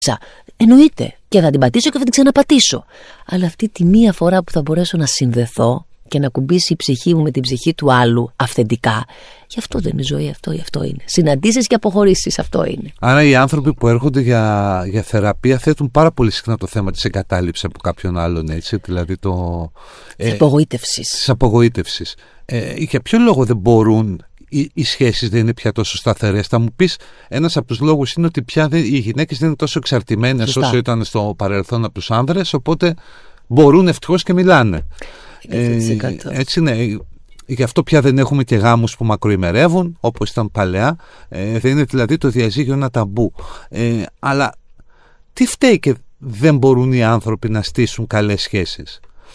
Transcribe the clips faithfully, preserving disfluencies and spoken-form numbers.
Εννοείται. Και θα την πατήσω και θα την ξαναπατήσω. Αλλά αυτή τη μία φορά που θα μπορέσω να συνδεθώ και να κουμπίσει η ψυχή μου με την ψυχή του άλλου αυθεντικά, γι' αυτό δεν είναι ζωή, αυτό, γι' αυτό είναι. Συναντήσεις και αποχωρήσεις, αυτό είναι. Άρα οι άνθρωποι που έρχονται για, για θεραπεία θέτουν πάρα πολύ συχνά το θέμα της εγκατάλειψης από κάποιον άλλον, έτσι, δηλαδή το... Της ε, απογοήτευσης. Της απογοήτευσης. Ε, για ποιο λόγο δεν μπορούν... Οι, οι σχέσεις δεν είναι πια τόσο σταθερές? Θα μου πεις, ένας από τους λόγους είναι ότι πια δεν, οι γυναίκες δεν είναι τόσο εξαρτημένες Σωστά. όσο ήταν στο παρελθόν από τους άνδρες, οπότε μπορούν ευτυχώς και μιλάνε. Ε, έτσι ναι. Γι' αυτό πια δεν έχουμε και γάμους που μακροημερεύουν όπως ήταν παλαιά. Ε, δεν είναι δηλαδή το διαζύγιο ένα ταμπού. Ε, αλλά τι φταίει και δεν μπορούν οι άνθρωποι να στήσουν καλές σχέσεις?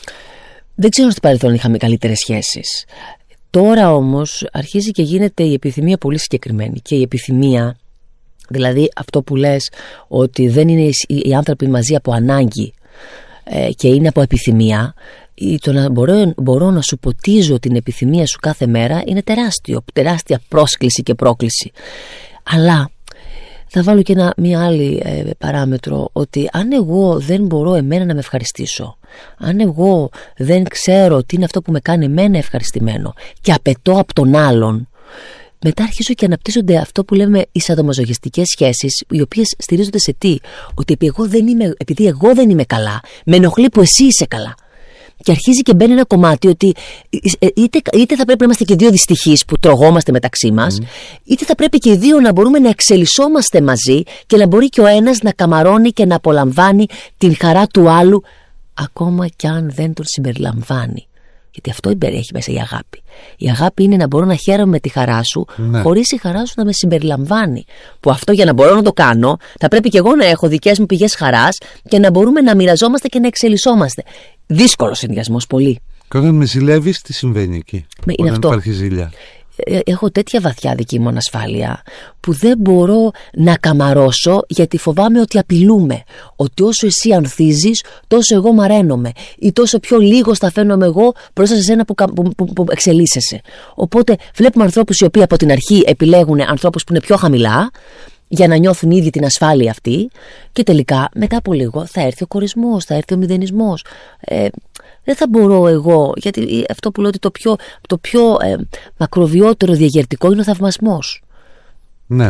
Δεν ξέρω αν στο παρελθόν είχαμε καλύτερες σχέσεις. Τώρα όμως αρχίζει και γίνεται η επιθυμία πολύ συγκεκριμένη. Και η επιθυμία, δηλαδή αυτό που λες ότι δεν είναι οι άνθρωποι μαζί από ανάγκη ε, και είναι από επιθυμία, ή το να μπορώ, μπορώ να σου ποτίζω την επιθυμία σου κάθε μέρα είναι τεράστιο, τεράστια πρόσκληση και πρόκληση. Αλλά θα βάλω και ένα, μια άλλη ε, παράμετρο, ότι αν εγώ δεν μπορώ εμένα να με ευχαριστήσω, αν εγώ δεν ξέρω τι είναι αυτό που με κάνει εμένα ευχαριστημένο και απαιτώ από τον άλλον, μετά αρχίζω και αναπτύσσονται αυτό που λέμε οι σαδομαζοχιστικές σχέσεις, οι οποίες στηρίζονται σε τι? Ότι επειδή εγώ δεν είμαι, επειδή εγώ δεν είμαι καλά, με ενοχλεί που εσύ είσαι καλά. Και αρχίζει και μπαίνει ένα κομμάτι ότι είτε, είτε θα πρέπει να είμαστε και δύο δυστυχείς που τρογόμαστε μεταξύ μας, mm. είτε θα πρέπει και οι δύο να μπορούμε να εξελισσόμαστε μαζί και να μπορεί και ο ένας να καμαρώνει και να απολαμβάνει την χαρά του άλλου, ακόμα κι αν δεν τον συμπεριλαμβάνει. Γιατί αυτό υπερέχει μέσα η αγάπη. Η αγάπη είναι να μπορώ να χαίρομαι με τη χαρά σου, ναι. χωρίς η χαρά σου να με συμπεριλαμβάνει. Που αυτό για να μπορώ να το κάνω, θα πρέπει και εγώ να έχω δικές μου πηγές χαράς και να μπορούμε να μοιραζόμαστε και να εξελισσόμαστε. Δύσκολος συνδυασμός, πολύ. Και όταν με ζηλεύεις, τι συμβαίνει εκεί? Με, όταν αυτό. Υπάρχει ζήλια. Έχω τέτοια βαθιά δική μου ανασφάλεια που δεν μπορώ να καμαρώσω, γιατί φοβάμαι ότι απειλούμε. Ότι όσο εσύ ανθίζεις, τόσο εγώ μαραίνομαι, ή τόσο πιο λίγο σταθαίνομαι εγώ μπροστά σε σένα που, που, που, που εξελίσσεσαι. Οπότε βλέπουμε ανθρώπους οι οποίοι από την αρχή επιλέγουν ανθρώπους που είναι πιο χαμηλά, για να νιώθουν οι ίδιοι την ασφάλεια αυτή, και τελικά μετά από λίγο θα έρθει ο κορισμός, θα έρθει ο μηδενισμός. Ε, δεν θα μπορώ εγώ, γιατί αυτό που λέω ότι το πιο, το πιο ε, μακροβιότερο διαγερτικό είναι ο θαυμασμός. Ναι.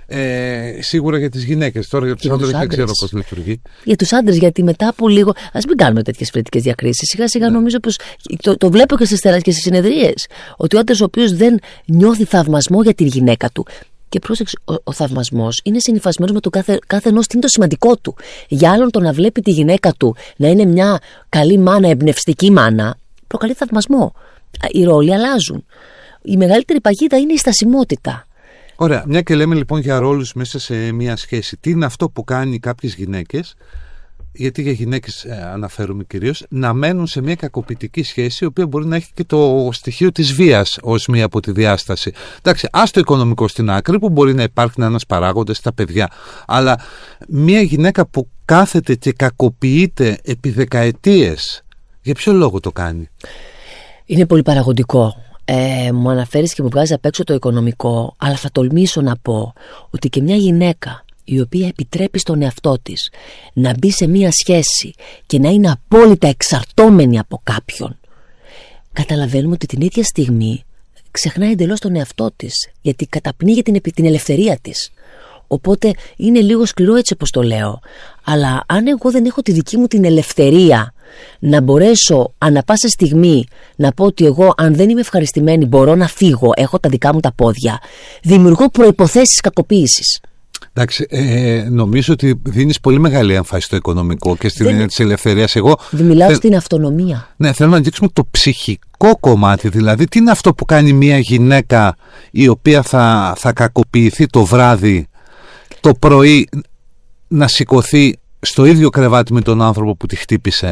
Ε, σίγουρα για τις γυναίκες. Τώρα για τους άντρες δεν ξέρω πώς λειτουργεί. Για τους άντρες, γιατί μετά από λίγο. Ας μην κάνουμε τέτοιες φρετικές διακρίσεις. Σιγά σιγά ναι. νομίζω πως. Το, το βλέπω και στις τεράστιες και στις συνεδρίες. Ότι ο άντρας ο οποίος δεν νιώθει θαυμασμό για την γυναίκα του. Και πρόσεξε, ο, ο θαυμασμός είναι συνυφασμένος με το κάθε, κάθε ενός τι είναι το σημαντικό του. Για άλλον το να βλέπει τη γυναίκα του να είναι μια καλή μάνα, εμπνευστική μάνα, προκαλεί θαυμασμό. Οι ρόλοι αλλάζουν. Η μεγαλύτερη παγίδα είναι η στασιμότητα. Ωραία, μια και λέμε λοιπόν για ρόλους μέσα σε μια σχέση. Τι είναι αυτό που κάνει κάποιες γυναίκες, γιατί για γυναίκες ε, αναφέρουμε κυρίως, να μένουν σε μια κακοποιητική σχέση, η οποία μπορεί να έχει και το στοιχείο της βίας ως μία από τη διάσταση. Εντάξει, ας το οικονομικό στην άκρη, που μπορεί να υπάρχει ένας παράγοντας στα παιδιά, αλλά μια γυναίκα που κάθεται και κακοποιείται επί δεκαετίες, για ποιο λόγο το κάνει? Είναι πολύ παραγωγικό. Ε, μου αναφέρεις και μου βγάζει απ' έξω το οικονομικό, αλλά θα τολμήσω να πω ότι και μια γυναίκα η οποία επιτρέπει στον εαυτό της να μπει σε μία σχέση και να είναι απόλυτα εξαρτώμενη από κάποιον, καταλαβαίνουμε ότι την ίδια στιγμή ξεχνάει εντελώς τον εαυτό της, γιατί καταπνίγει την, την ελευθερία της. Οπότε είναι λίγο σκληρό έτσι όπως το λέω, αλλά αν εγώ δεν έχω τη δική μου την ελευθερία να μπορέσω ανά πάσα στιγμή να πω ότι εγώ αν δεν είμαι ευχαριστημένη μπορώ να φύγω, έχω τα δικά μου τα πόδια, δημιουργώ προϋποθέσεις κακοποίησης. Εντάξει, ε, νομίζω ότι δίνεις πολύ μεγάλη έμφαση στο οικονομικό και στην έννοια της ελευθερίας. Εγώ δεν μιλάω θε... στην αυτονομία. Ναι, θέλω να αγγίξουμε το ψυχικό κομμάτι. Δηλαδή, τι είναι αυτό που κάνει μια γυναίκα η οποία θα, θα κακοποιηθεί το βράδυ, το πρωί να σηκωθεί στο ίδιο κρεβάτι με τον άνθρωπο που τη χτύπησε?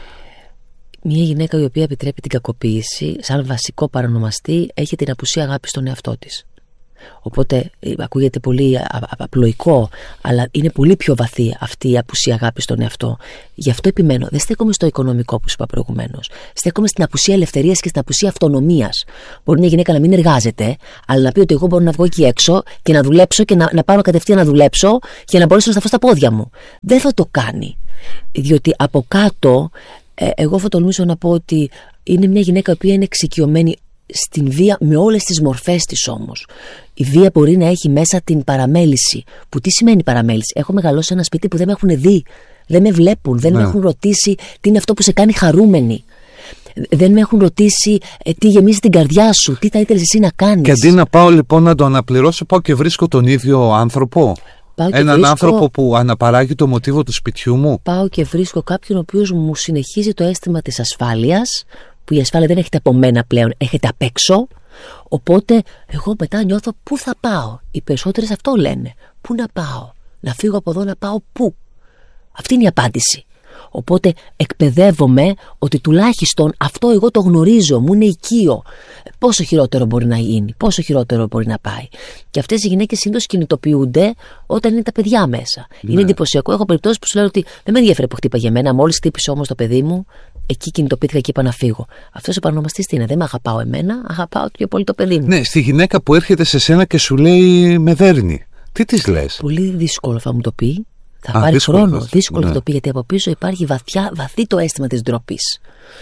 Μια γυναίκα η οποία επιτρέπει την κακοποίηση, σαν βασικό παρονομαστή, έχει την απουσία αγάπη στον εαυτό της. Οπότε ακούγεται πολύ απλοϊκό, αλλά είναι πολύ πιο βαθύ αυτή η απουσία αγάπη στον εαυτό. Γι' αυτό επιμένω. Δεν στέκομαι στο οικονομικό που σου είπα προηγουμένως. Στέκομαι στην απουσία ελευθερίας και στην απουσία αυτονομίας. Μπορεί μια γυναίκα να μην εργάζεται, αλλά να πει ότι εγώ μπορώ να βγω εκεί έξω και να δουλέψω και να, να πάω κατευθείαν να δουλέψω και να μπορέσω να σταθώ στα πόδια μου. Δεν θα το κάνει. Διότι από κάτω, ε, εγώ θα τολμήσω να πω ότι είναι μια γυναίκα η οποία είναι εξοικειωμένη στην βία με όλες τις μορφές της όμως. Η βία μπορεί να έχει μέσα την παραμέληση. Που τι σημαίνει παραμέληση? Έχω μεγαλώσει σε ένα σπίτι που δεν με έχουν δει, δεν με βλέπουν, δεν ναι. με έχουν ρωτήσει τι είναι αυτό που σε κάνει χαρούμενη. Δεν με έχουν ρωτήσει ε, τι γεμίζει την καρδιά σου, τι θα ήθελες εσύ να κάνεις. Και αντί να πάω λοιπόν να το αναπληρώσω, πάω και βρίσκω τον ίδιο άνθρωπο. Έναν βρίσκω... άνθρωπο που αναπαράγει το μοτίβο του σπιτιού μου. Πάω και βρίσκω κάποιον ο οποίος μου συνεχίζει το αίσθημα της ασφάλειας, που η ασφάλεια δεν έχετε από μένα πλέον, έχετε απ' έξω. Οπότε εγώ μετά νιώθω πού θα πάω. Οι περισσότερες αυτό λένε. Πού να πάω? Να φύγω από εδώ, να πάω πού? Αυτή είναι η απάντηση. Οπότε εκπαιδεύομαι ότι τουλάχιστον αυτό εγώ το γνωρίζω, μου είναι οικείο. Πόσο χειρότερο μπορεί να γίνει, πόσο χειρότερο μπορεί να πάει. Και αυτές οι γυναίκες συνήθως κινητοποιούνται όταν είναι τα παιδιά μέσα. Ναι. Είναι εντυπωσιακό. Έχω περιπτώσεις που σου λέω ότι δεν με ενδιαφέρει που χτύπαγε εμένα, μόλις χτύπησε όμως το παιδί μου, εκεί κινητοποιήθηκα και είπα να φύγω. Αυτός ο παρονομαστής τι είναι? Δεν με αγαπάω εμένα, αγαπάω πιο πολύ το παιδί μου. Ναι, στη γυναίκα που έρχεται σε σένα και σου λέει με δέρνει, τι της λες? Πολύ δύσκολο θα μου το πει. Θα Α, πάρει δύσκολο, χρόνο. θα... Δύσκολο ναι. θα το πει, γιατί από πίσω υπάρχει βαθιά, βαθύ το αίσθημα της ντροπής.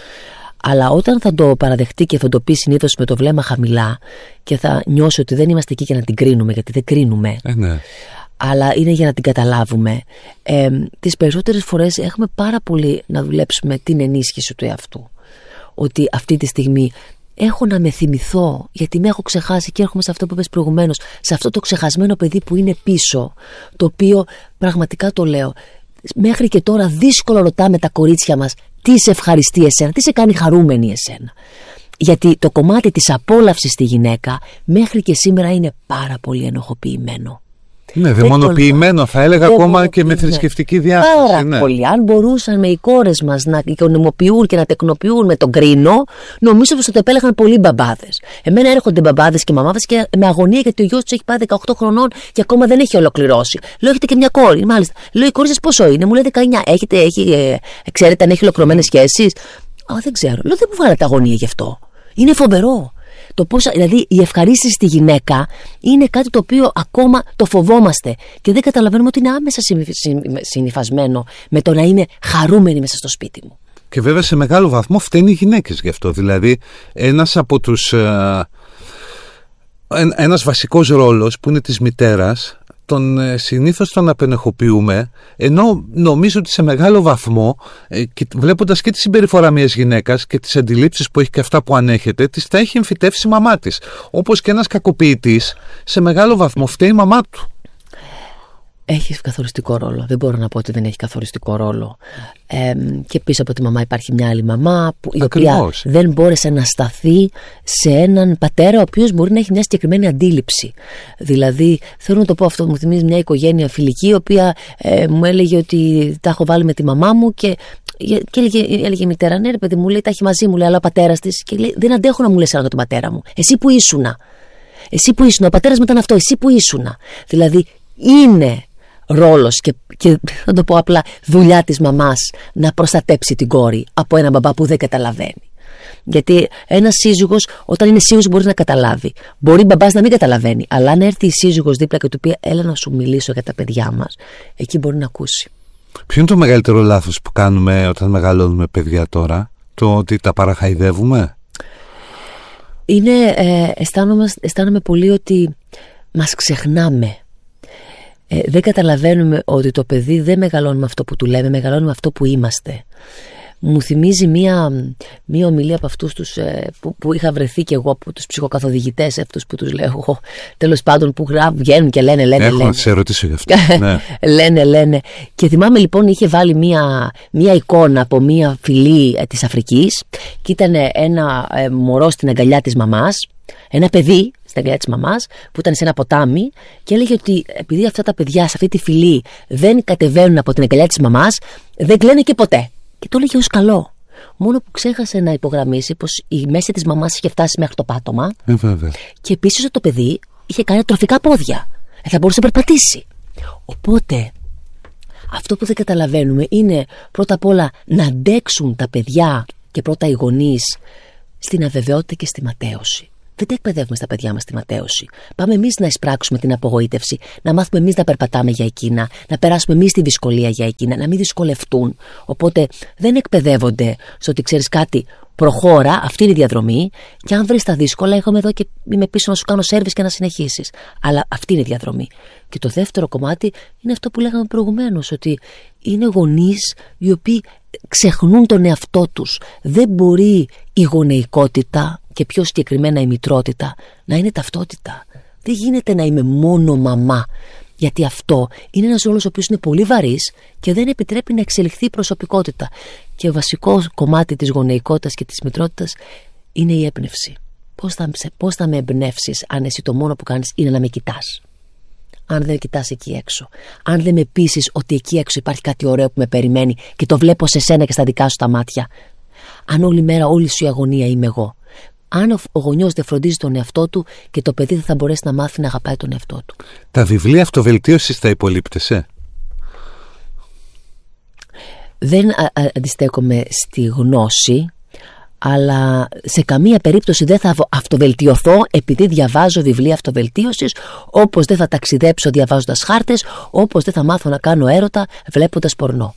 Αλλά όταν θα το παραδεχτεί και θα το πει συνήθως με το βλέμμα χαμηλά και θα νιώσει ότι δεν είμαστε εκεί για να την κρίνουμε, γιατί δεν κρίνουμε. Ε, ναι. Αλλά είναι για να την καταλάβουμε. Ε, τις περισσότερες φορές έχουμε πάρα πολύ να δουλέψουμε την ενίσχυση του εαυτού. Ότι αυτή τη στιγμή έχω να με θυμηθώ, γιατί με έχω ξεχάσει και έρχομαι σε αυτό που είπες προηγουμένως, σε αυτό το ξεχασμένο παιδί που είναι πίσω, το οποίο πραγματικά το λέω, μέχρι και τώρα δύσκολο ρωτάμε τα κορίτσια μας τι σε ευχαριστεί εσένα, τι σε κάνει χαρούμενη εσένα. Γιατί το κομμάτι της απόλαυσης στη γυναίκα μέχρι και σήμερα είναι πάρα πολύ ενοχοποιημένο. Ναι, δαιμονοποιημένο θα έλεγα, ακόμα και με θρησκευτική διάσταση. Πάρα ναι. πολύ. Αν μπορούσαν με οι κόρες μας να οικονομοποιούν και να τεκνοποιούν με τον κρίνο, νομίζω πως θα το επέλεγαν πολλοί μπαμπάδες. Εμένα έρχονται μπαμπάδες και μαμάδες και με αγωνία, γιατί ο γιος τους έχει πάει δεκαοκτώ χρονών και ακόμα δεν έχει ολοκληρώσει. Λέω, έχετε και μια κόρη, μάλιστα. Λέω, η κόρη σας πόσο είναι? Μου λέει δεκαεννιά. Έχετε, έχει, ε, ξέρετε αν έχει ολοκληρωμένες σχέσεις? Α, δεν ξέρω. Λέω, δεν μου βγάλατε αγωνία γι' αυτό. Είναι φοβερό. Το πώς, δηλαδή η ευχαρίστηση στη γυναίκα είναι κάτι το οποίο ακόμα το φοβόμαστε και δεν καταλαβαίνουμε ότι είναι άμεσα συνυφασμένο με το να είμαι χαρούμενη μέσα στο σπίτι μου. Και βέβαια σε μεγάλο βαθμό φταίνουν οι γυναίκες γι' αυτό. Δηλαδή ένας από τους ε, ένας βασικός ρόλος που είναι της μητέρας, τον ε, συνήθως τον απενεχοποιούμε, ενώ νομίζω ότι σε μεγάλο βαθμό, ε, και βλέποντας και τη συμπεριφορά μιας γυναίκας και τις αντιλήψεις που έχει και αυτά που ανέχεται, τις τα έχει εμφυτεύσει η μαμά της. Όπως και ένας κακοποιητής, σε μεγάλο βαθμό φταίει η μαμά του. Έχει καθοριστικό ρόλο. Δεν μπορώ να πω ότι δεν έχει καθοριστικό ρόλο. Ε, και πίσω από τη μαμά υπάρχει μια άλλη μαμά, που, η Ακριβώς. οποία δεν μπόρεσε να σταθεί σε έναν πατέρα ο οποίος μπορεί να έχει μια συγκεκριμένη αντίληψη. Δηλαδή, θέλω να το πω αυτό, μου θυμίζει μια οικογένεια φιλική, η οποία ε, μου έλεγε ότι τα έχω βάλει με τη μαμά μου και. Και έλεγε, έλεγε η μητέρα, ναι, ρε παιδί μου, λέει, τα έχει μαζί μου, λέει, αλλά ο πατέρας της. Και λέει, δεν αντέχω να μου λες άλλο για τον πατέρα μου. Εσύ που ήσουνα. Εσύ που ήσουνα. Ο πατέρας μου ήταν αυτό. Εσύ που ήσουνα. Δηλαδή, είναι ρόλος και, και να το πω απλά, δουλειά της μαμάς να προστατέψει την κόρη από έναν μπαμπά που δεν καταλαβαίνει. Γιατί ένας σύζυγος, όταν είναι σύζυγος, μπορεί να καταλάβει. Μπορεί μπαμπάς να μην καταλαβαίνει. Αλλά αν έρθει η σύζυγος δίπλα και του πει, έλα να σου μιλήσω για τα παιδιά μας, εκεί μπορεί να ακούσει. Ποιο είναι το μεγαλύτερο λάθος που κάνουμε όταν μεγαλώνουμε παιδιά τώρα? Το ότι τα παραχαϊδεύουμε? Είναι, ε, αισθάνομαι, αισθάνομαι πολύ ότι μας ξεχνάμε. Ε, δεν καταλαβαίνουμε ότι το παιδί δεν μεγαλώνει με αυτό που του λέμε, μεγαλώνει με αυτό που είμαστε. Μου θυμίζει μία, μία ομιλία από αυτούς τους, ε, που, που είχα βρεθεί και εγώ, από τους ψυχοκαθοδηγητές, αυτούς που τους λέω εγώ, τέλος πάντων, που γράφουν, βγαίνουν και λένε, λένε, Έχω λένε. να σε ρωτήσω γι' αυτό. Ναι. λένε, λένε. Και θυμάμαι λοιπόν, είχε βάλει μία, μία εικόνα από μία φυλή ε, της Αφρικής και ήταν ένα ε, μωρό στην αγκαλιά της μαμάς, ένα παιδί στην αγκαλιά της μαμάς που ήταν σε ένα ποτάμι, και έλεγε ότι επειδή αυτά τα παιδιά σε αυτή τη φυλή δεν κατεβαίνουν από την αγκαλιά της μαμάς, δεν κλαίνε και ποτέ. Και το έλεγε ως καλό. Μόνο που ξέχασε να υπογραμμίσει πως η μέση της μαμάς είχε φτάσει μέχρι το πάτωμα. Ε, βέβαια. Και επίσης ότι το παιδί είχε κάνει τροφικά πόδια. Θα μπορούσε να περπατήσει. Οπότε, αυτό που δεν καταλαβαίνουμε είναι πρώτα απ' όλα να αντέξουν τα παιδιά και πρώτα οι γονείς στην αβεβαιότητα και στη ματέωση. Δεν τα εκπαιδεύουμε στα παιδιά μας τη ματέωση. Πάμε εμείς να εισπράξουμε την απογοήτευση, να μάθουμε εμείς να περπατάμε για εκείνα, να περάσουμε εμείς τη δυσκολία για εκείνα, να μην δυσκολευτούν. Οπότε δεν εκπαιδεύονται στο ότι ξέρεις κάτι, προχώρα, αυτή είναι η διαδρομή. Και αν βρεις τα δύσκολα, έχω εδώ και είμαι πίσω να σου κάνω σέρβις και να συνεχίσεις. Αλλά αυτή είναι η διαδρομή. Και το δεύτερο κομμάτι είναι αυτό που λέγαμε προηγουμένως, ότι είναι γονείς οι οποίοι ξεχνούν τον εαυτό τους. Δεν μπορεί η γονεϊκότητα και πιο συγκεκριμένα η μητρότητα να είναι ταυτότητα. Δεν γίνεται να είμαι μόνο μαμά, γιατί αυτό είναι ένας ρόλος ο οποίος είναι πολύ βαρύς και δεν επιτρέπει να εξελιχθεί η προσωπικότητα. Και βασικό κομμάτι της γονεϊκότητας και της μητρότητας είναι η έμπνευση. Πώς θα, πώς θα με εμπνεύσεις αν εσύ το μόνο που κάνεις είναι να με κοιτάς? Αν δεν κοιτάς εκεί έξω, αν δεν με πείσεις ότι εκεί έξω υπάρχει κάτι ωραίο που με περιμένει και το βλέπω σε σένα και στα δικά σου τα μάτια, αν όλη μέρα όλη σου η αγωνία είμαι εγώ, αν ο γονιός δεν φροντίζει τον εαυτό του, και το παιδί δεν θα μπορέσει να μάθει να αγαπάει τον εαυτό του. Τα βιβλία αυτοβελτίωσης τα υπολείπτεσαι? Δεν α, α, αντιστέκομαι στη γνώση, αλλά σε καμία περίπτωση δεν θα αυτοβελτιωθώ επειδή διαβάζω βιβλία αυτοβελτίωσης, όπως δεν θα ταξιδέψω διαβάζοντας χάρτες, όπως δεν θα μάθω να κάνω έρωτα βλέποντας πορνό.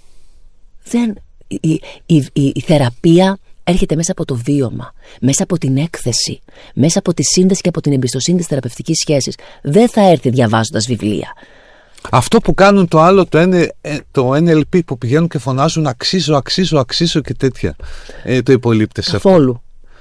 Δεν, η, η, η, η θεραπεία έρχεται μέσα από το βίωμα, μέσα από την έκθεση, μέσα από τη σύνδεση και από την εμπιστοσύνη της θεραπευτικής σχέσης. Δεν θα έρθει διαβάζοντας βιβλία. Αυτό που κάνουν το άλλο, το, το εν ελ πι, που πηγαίνουν και φωνάζουν αξίζω, αξίζω, αξίζω και τέτοια, ε, το υπολείπτεσαι? Καθόλου.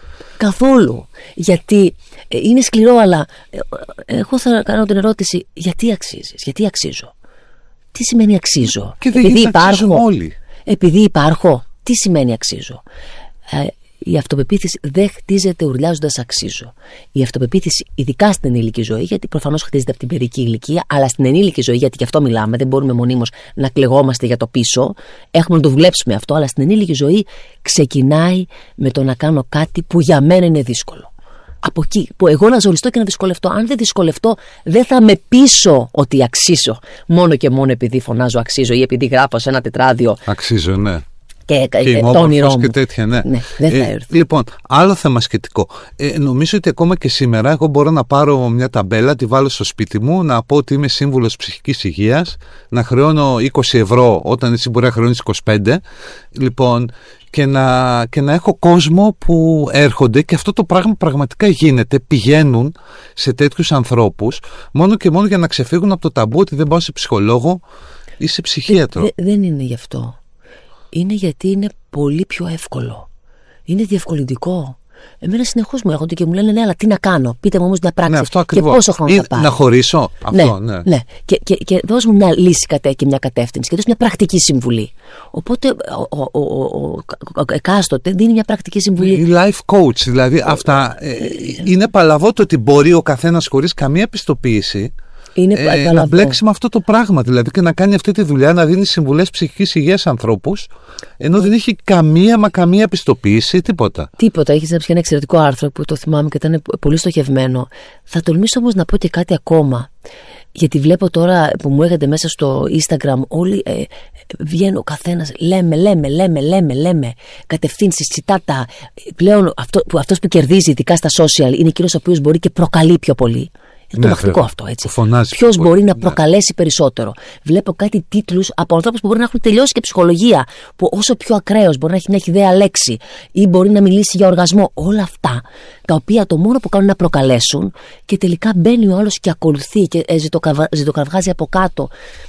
Καθόλου. Γιατί ε, είναι σκληρό, αλλά ε, εγώ θα κάνω την ερώτηση, γιατί αξίζεις, γιατί αξίζω? Τι σημαίνει αξίζω? Και δεν επειδή υπάρχω όλοι. Επειδή υπάρχω, τι σημαίνει αξίζω? Ε, η αυτοπεποίθηση δεν χτίζεται ουρλιάζοντας αξίζω. Η αυτοπεποίθηση, ειδικά στην ενήλικη ζωή, γιατί προφανώς χτίζεται από την παιδική ηλικία, αλλά στην ενήλικη ζωή, γιατί γι' αυτό μιλάμε, δεν μπορούμε μονίμως να κλεγόμαστε για το πίσω, έχουμε να το δουλέψουμε αυτό, αλλά στην ενήλικη ζωή ξεκινάει με το να κάνω κάτι που για μένα είναι δύσκολο. Από εκεί που εγώ να ζοριστώ και να δυσκολευτώ. Αν δεν δυσκολευτώ, δεν θα με πείσω ότι αξίζω. Μόνο και μόνο επειδή φωνάζω αξίζω ή επειδή γράφω σε ένα τετράδιο. Αξίζω, ναι. Και, και, και το όνειρό μου. Και τέτοια, ναι. Ναι, δεν θα έρθει. Ε, λοιπόν, άλλο θέμα σχετικό. Ε, νομίζω ότι ακόμα και σήμερα εγώ μπορώ να πάρω μια ταμπέλα, τη βάλω στο σπίτι μου, να πω ότι είμαι σύμβουλος ψυχικής υγείας, να χρεώνω είκοσι ευρώ όταν εσύ μπορεί να χρεώνεις είκοσι πέντε. Λοιπόν, και να, και να έχω κόσμο που έρχονται, και αυτό το πράγμα πραγματικά γίνεται. Πηγαίνουν σε τέτοιους ανθρώπους μόνο και μόνο για να ξεφύγουν από το ταμπού ότι δεν πάω σε ψυχολόγο ή σε ψυχίατρο. Δε, δεν είναι γι' αυτό. Είναι γιατί είναι πολύ πιο εύκολο. Είναι διευκολυντικό. Εμένα συνεχώς μου έρχονται και μου λένε, ναι, αλλά τι να κάνω? Πείτε μου όμως μια πράξη. Ναι, αυτό και πόσο χρόνο θα πάρει? Να χωρίσω. Αυτό, ναι. ναι. ναι. Και, και, και δώσ' μου μια λύση κατέ και μια κατεύθυνση και δώσ' μια πρακτική συμβουλή. Οπότε ο, ο, ο, ο, ο εκάστοτε δίνει μια πρακτική συμβουλή. Η life coach, δηλαδή ο, αυτά ε, ε, είναι παλαβό το ότι μπορεί ο καθένας χωρίς καμία πιστοποίηση είναι ε, να μπλέξει με αυτό το πράγμα, δηλαδή, και να κάνει αυτή τη δουλειά, να δίνει συμβουλές ψυχικής υγείας σε ανθρώπους, ενώ δεν έχει καμία μα καμία πιστοποίηση, τίποτα. Τίποτα. Έχει γράψει ένα εξαιρετικό άρθρο που το θυμάμαι και ήταν πολύ στοχευμένο. Θα τολμήσω όμως να πω και κάτι ακόμα. Γιατί βλέπω τώρα που μου έρχεται μέσα στο Instagram, όλοι ε, βγαίνουν ο καθένας, λέμε, λέμε, λέμε, λέμε, λέμε, κατευθύνσεις, τσιτάτα. Πλέον αυτό, που, αυτός που κερδίζει, ειδικά στα social, είναι εκείνος ο οποίος μπορεί και προκαλεί πιο πολύ. Είναι ναι, τρομακτικό αυτό, έτσι. Ποιος μπορεί να προκαλέσει ναι. περισσότερο? Βλέπω κάτι τίτλους από ανθρώπους που μπορεί να έχουν τελειώσει και ψυχολογία, που όσο πιο ακραίος μπορεί να έχει μια ιδέα λέξη ή μπορεί να μιλήσει για οργασμό. Όλα αυτά, τα οποία το μόνο που κάνουν είναι να προκαλέσουν, και τελικά μπαίνει ο άλλος και ακολουθεί και ε, ζητοκαβα... ζητοκραυγάζει από κάτω.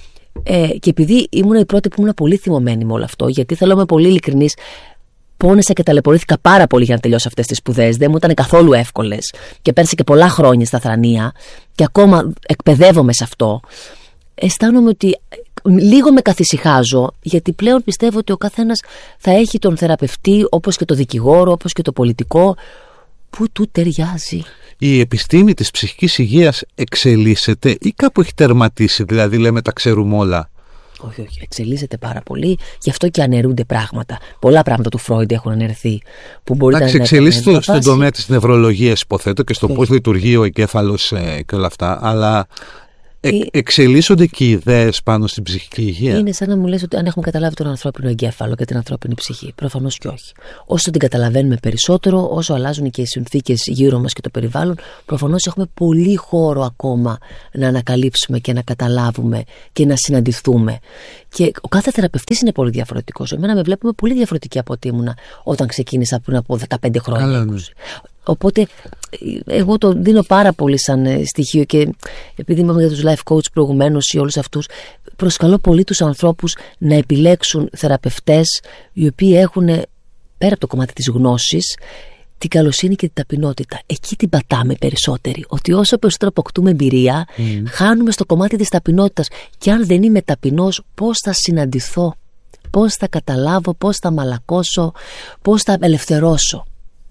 Ε, και επειδή ήμουν η πρώτη που ήμουν πολύ θυμωμένη με όλο αυτό, γιατί θέλω να είμαι πολύ ειλικρινής, πόνεσα και ταλαιπωρήθηκα πάρα πολύ για να τελειώσω αυτές τις σπουδές. Δεν μου ήταν καθόλου εύκολες και πέρασε και πολλά χρόνια στα θρανία και ακόμα εκπαιδεύομαι σε αυτό. Αισθάνομαι ότι λίγο με καθησυχάζω, γιατί πλέον πιστεύω ότι ο καθένας θα έχει τον θεραπευτή, όπως και το δικηγόρο, όπως και το πολιτικό, που του ταιριάζει. Η επιστήμη της ψυχικής υγείας εξελίσσεται ή κάπου έχει τερματίσει, δηλαδή λέμε τα ξέρουμε όλα? όχι, όχι. Εξελίσσεται πάρα πολύ. Γι' αυτό και αναιρούνται πράγματα. Πολλά πράγματα του Φρόιντ έχουν αναιρεθεί. Εντάξει, εξελίσσεται στον τομέα της νευρολογίας, υποθέτω, και στο πώς λειτουργεί ο εγκέφαλος ε, και όλα αυτά. Αλλά ε, εξελίσσονται και οι ιδέες πάνω στην ψυχική υγεία. Είναι σαν να μου λες ότι αν έχουμε καταλάβει τον ανθρώπινο εγκέφαλο και την ανθρώπινη ψυχή. Προφανώς και όχι. Όσο την καταλαβαίνουμε περισσότερο, όσο αλλάζουν και οι συνθήκες γύρω μας και το περιβάλλον, προφανώς έχουμε πολύ χώρο ακόμα να ανακαλύψουμε και να καταλάβουμε και να συναντηθούμε. Και ο κάθε θεραπευτής είναι πολύ διαφορετικός. Εμένα με βλέπουμε πολύ διαφορετική από ό,τι ήμουνα όταν ξεκίνησα πριν από δεκαπέντε χρόνια. Καλά, ναι. Οπότε εγώ το δίνω πάρα πολύ σαν στοιχείο και επειδή είπαμε για τους life coach προηγουμένως ή όλους αυτούς, προσκαλώ πολύ τους ανθρώπους να επιλέξουν θεραπευτές οι οποίοι έχουν πέρα από το κομμάτι της γνώσης την καλοσύνη και την ταπεινότητα. Εκεί την πατάμε περισσότεροι. Ότι όσο περισσότερο αποκτούμε εμπειρία, mm. χάνουμε στο κομμάτι της ταπεινότητας. Και αν δεν είμαι ταπεινός, πώς θα συναντηθώ, πώς θα καταλάβω, πώς θα μαλακώσω, πώς θα ελευθερώσω.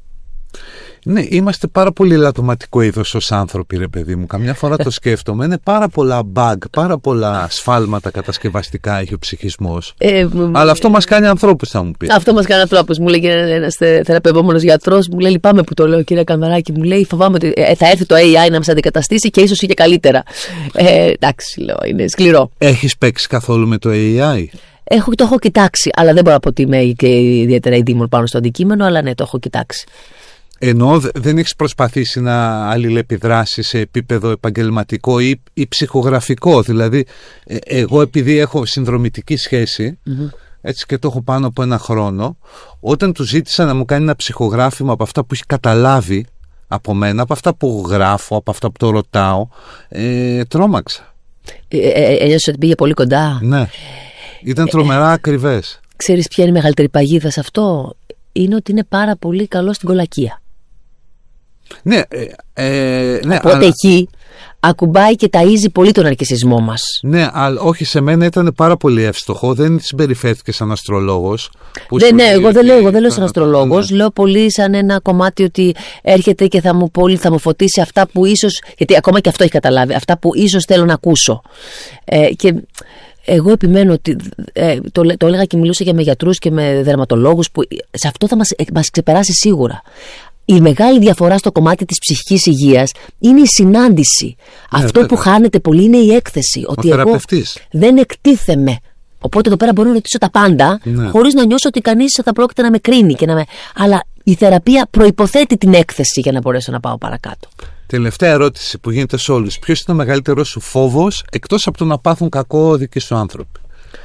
Ναι, είμαστε πάρα πολύ λατωματικό είδος ως άνθρωποι, ρε παιδί μου. Καμιά φορά το σκέφτομαι. Είναι πάρα πολλά bug, πάρα πολλά σφάλματα κατασκευαστικά έχει ο ψυχισμός. Ε, Αλλά αυτό μας κάνει ανθρώπους, θα μου πει. Αυτό μας κάνει ανθρώπους. Μου λέει ένας θεραπευόμενος γιατρός, μου λέει, λυπάμαι που το λέω, κύριε Κανδαράκη, μου λέει, φοβάμαι ότι θα έρθει το έι άι να μας αντικαταστήσει και ίσως και καλύτερα. Ε, εντάξει, λέω, είναι σκληρό. Έχεις παίξει καθόλου με το έι άι? Έχω, το έχω κοιτάξει, αλλά δεν μπορώ να πω ότι είμαι και ιδιαίτερα ειδήμων πάνω στο αντικείμενο, αλλά ναι, το έχω κοιτάξει. Ενώ δεν έχεις προσπαθήσει να αλληλεπιδράσεις σε επίπεδο επαγγελματικό ή, ή ψυχογραφικό. Δηλαδή, ε, εγώ επειδή έχω συνδρομητική σχέση, mm-hmm. έτσι και το έχω πάνω από ένα χρόνο, όταν του ζήτησα να μου κάνει ένα ψυχογράφημα από αυτά που έχει καταλάβει από μένα, από αυτά που γράφω, από αυτά που το ρωτάω, ε, τρόμαξα. Ένιωσες ότι πήγε πολύ κοντά. Ναι, ήταν τρομερά ε, ακριβές. Ξέρεις ποια είναι η μεγαλύτερη παγίδα σε αυτό? Είναι ότι είναι πάρα πολύ καλό στην κολακία. Ναι, ε, ε, ναι, οπότε αλλά... εκεί ακουμπάει και ταΐζει πολύ τον αρκισισμό μας. Ναι, αλλά όχι, σε μένα ήταν πάρα πολύ εύστοχο. Δεν συμπεριφέρθηκε σαν αστρολόγος. Ναι, ναι, εγώ δεν λέω, εγώ δεν λέω σαν αστρολόγος. Ναι. Λέω πολύ σαν ένα κομμάτι ότι έρχεται και θα μου, πολύ, θα μου φωτίσει αυτά που ίσως. Γιατί ακόμα και αυτό έχει καταλάβει. Αυτά που ίσως θέλω να ακούσω. Ε, και εγώ επιμένω ότι ε, το, το έλεγα και μιλούσα και με γιατρούς και με δερματολόγους που σε αυτό θα μας, μας ξεπεράσει σίγουρα. Η μεγάλη διαφορά στο κομμάτι της ψυχικής υγείας είναι η συνάντηση. Ναι, αυτό βέβαια. Που χάνεται πολύ είναι η έκθεση. Ο ότι θεραπευτής. Εγώ δεν εκτίθεμαι. Οπότε εδώ πέρα μπορώ να ρωτήσω τα πάντα, ναι. χωρίς να νιώσω ότι κανείς θα πρόκειται να με κρίνει. Και να με... Αλλά η θεραπεία προϋποθέτει την έκθεση για να μπορέσω να πάω παρακάτω. Τελευταία ερώτηση που γίνεται σε όλους. Ποιος είναι ο μεγαλύτερος σου φόβος, εκτός από το να πάθουν κακό δικοί σου άνθρωποι?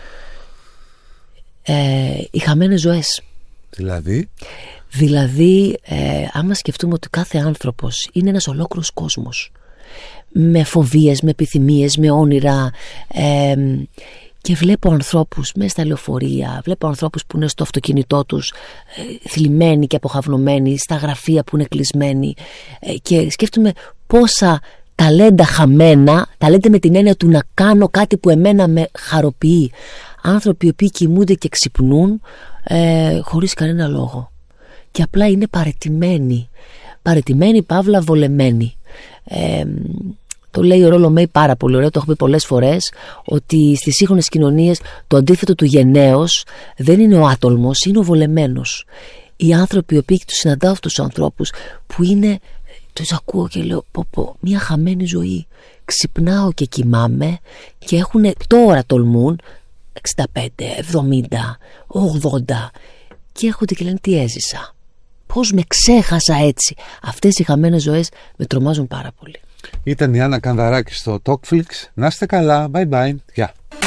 Ε, οι χαμένες ζωές. Δηλαδή? Δηλαδή, ε, άμα σκεφτούμε ότι κάθε άνθρωπος είναι ένας ολόκληρος κόσμος, με φοβίες, με επιθυμίες, με όνειρα, ε, και βλέπω ανθρώπους μέσα στα λεωφορεία, βλέπω ανθρώπους που είναι στο αυτοκίνητό τους ε, θλιμμένοι και αποχαυνομένοι, στα γραφεία που είναι κλεισμένοι, ε, και σκέφτομαι πόσα ταλέντα χαμένα, ταλέντα με την έννοια του να κάνω κάτι που εμένα με χαροποιεί, άνθρωποι οι οποίοι κοιμούνται και ξυπνούν ε, χωρίς κανένα λόγο και απλά είναι παραιτημένοι παραιτημένοι, παύλα βολεμένοι. ε, Το λέει ο Ρόλο Μέι πάρα πολύ ωραίο, το έχω πει πολλές φορές, ότι στις σύγχρονες κοινωνίες το αντίθετο του γενναίος δεν είναι ο άτολμος, είναι ο βολεμένος. Οι άνθρωποι οι οποίοι τους συναντάω αυτούς τους ανθρώπους που είναι, τους ακούω και λέω πω πω, μια χαμένη ζωή. Ξυπνάω και κοιμάμαι και έχουν, τώρα τολμούν εξήντα πέντε, εβδομήντα, ογδόντα και έρχονται και λένε τι έζησα. Πώς με ξέχασα έτσι. Αυτές οι χαμένες ζωές με τρομάζουν πάρα πολύ. Ήταν η Άννα Κανδαράκη στο Talkflix. Να είστε καλά. Bye bye. Γεια.